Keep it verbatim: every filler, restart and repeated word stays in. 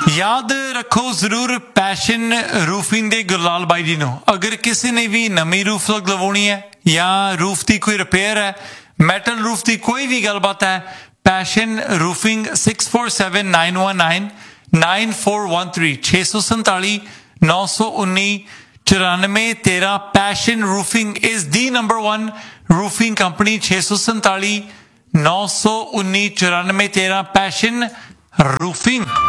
याद रखो जरूर passion roofing they Gurlal by ji no अगर किसी ने भी नवी रूफ लगवानी है या रूफ की कोई रिपेयर है मैटल रूफ की कोई भी गलबात है passion roofing six four seven nine one nine nine four one three छे सौ संताली नौ सौ उन्नी चौरानवे तेरह passion roofing is the number one roofing company छे सौ संताली नौ सौ उन्नी चौरानवे तेरह पैशन रूफिंग